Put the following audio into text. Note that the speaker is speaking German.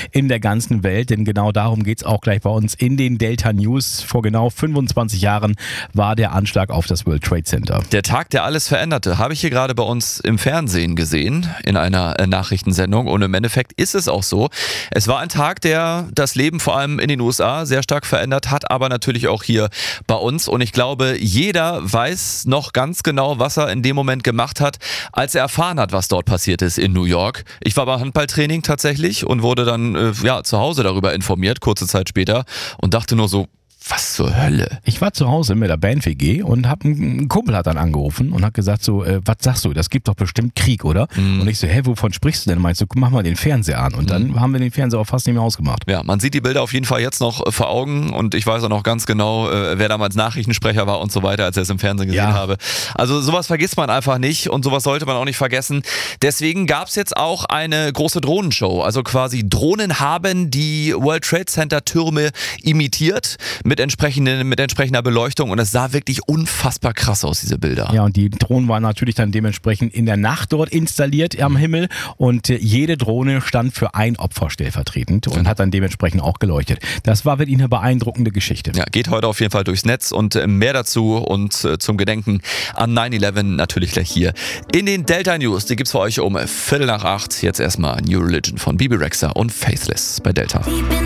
in der ganzen Welt. Denn genau darum geht es auch gleich bei uns in den Delta News. Vor genau 25 Jahren war der Anschlag auf das World Trade Center. Der Tag, der alles veränderte, habe ich hier gerade bei uns im Fernsehen gesehen, in einer Nachrichtensendung. Und im Endeffekt ist es auch so. Es war ein Tag, der das Leben vor allem in den USA sehr stark verändert hat, aber natürlich auch hier bei uns. Und ich glaube, jeder weiß noch ganz genau, was er in dem Moment gemacht hat, als er erfahren hat, was dort passiert ist in New York. Ich war beim Handballtraining tatsächlich und wurde dann zu Hause darüber informiert, kurze Zeit später, und dachte nur so, was zur Hölle? Ich war zu Hause mit der Band-WG und ein Kumpel hat dann angerufen und hat gesagt so, was sagst du, das gibt doch bestimmt Krieg, oder? Und ich so, wovon sprichst du denn? Meinst du, mach mal den Fernseher an. Und dann haben wir den Fernseher auch fast nicht mehr ausgemacht. Ja, man sieht die Bilder auf jeden Fall jetzt noch vor Augen und ich weiß auch noch ganz genau, wer damals Nachrichtensprecher war und so weiter, als ich es im Fernsehen gesehen habe. Also sowas vergisst man einfach nicht und sowas sollte man auch nicht vergessen. Deswegen gab es jetzt auch eine große Drohnenshow. Also quasi Drohnen haben die World Trade Center Türme imitiert mit entsprechender Beleuchtung und es sah wirklich unfassbar krass aus, diese Bilder. Ja, und die Drohnen waren natürlich dann dementsprechend in der Nacht dort installiert am Himmel und jede Drohne stand für ein Opfer stellvertretend und hat dann dementsprechend auch geleuchtet. Das war wirklich eine beeindruckende Geschichte. Ja, geht heute auf jeden Fall durchs Netz und mehr dazu und zum Gedenken an 9/11 natürlich gleich hier in den Delta News. Die gibt's für euch um 7:45. Jetzt erstmal New Religion von Bebe Rexha und Faithless bei Delta.